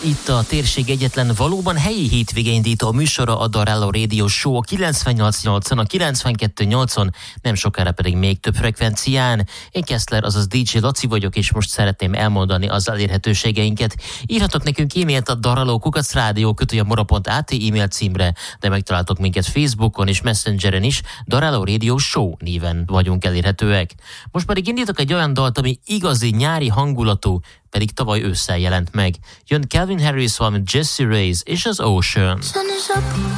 itt a térség egyetlen valóban helyi hétvégéindító műsora, a Daráló Radio Show a 98.8-on, a 92.8-on, nem sokára pedig még több frekvencián. Én Keszler, azaz DJ Laci vagyok, és most szeretném elmondani az elérhetőségeinket. Írhatok nekünk e-mailt a daraló@radio.at e-mail címre, de megtaláltok minket Facebookon és Messengeren is, Daráló Radio Show néven vagyunk elérhetőek. Most pedig indítok egy olyan dalt, ami igazi nyári hangulatú, pedig tavaly ősszel jelent meg. Jön Calvin Harris, valamint Jessie Reyez és az Ocean.